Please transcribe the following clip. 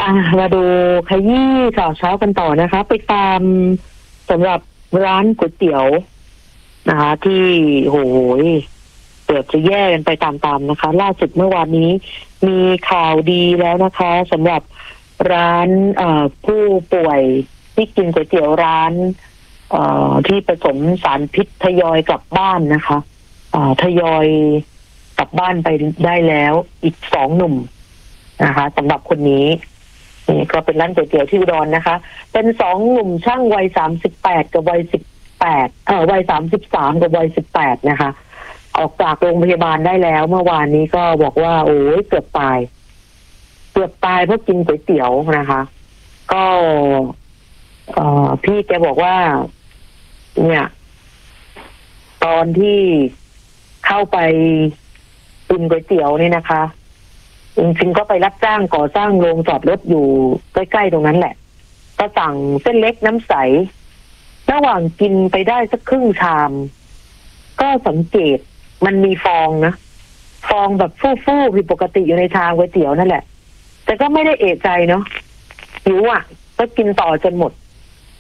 มาดูขยี้ข่าวเช้ากันต่อนะคะไปตามสำหรับร้านก๋วยเตี๋ยวนะคะที่โหยเกือบจะแย่กันไปตามๆนะคะ ล่าสุดเมื่อวานนี้มีข่าวดีแล้วนะคะสำหรับร้านผู้ป่วยที่กินก๋วยเตี๋ยวร้านที่ผสมสารพิษทยอยกลับบ้านนะคะทยอยกลับบ้านไปได้แล้วอีก2 หนุ่มนะคะสำหรับคนนี้นี่ก็เป็นร้านก๋วยเตี๋ยวที่อุดรนะคะเป็น2 หนุ่มช่างวัย38กับวัย18วัย33กับวัย18นะคะออกจากโรงพยาบาลได้แล้วเมื่อวานนี้ก็บอกว่าโอ้ยเกือบตายเพราะกินก๋วยเตี๋ยวนะคะก็พี่แกบอกว่าเนี่ยตอนที่เข้าไปกินก๋วยเตี๋ยวนี่นะคะจริงๆก็ไปรับจ้างก่อสร้างโรงจอดรถอยู่ใกล้ๆตรงนั้นแหละก็สั่งเส้นเล็กน้ำใสระหว่างกินไปได้สักครึ่งชามก็สังเกตมันมีฟองนะฟองแบบฟู่ๆผิดปกติอยู่ในชามก๋วยเตี๋ยวนั่นแหละแต่ก็ไม่ได้เอะใจเนาะหิวก็กินต่อจนหมด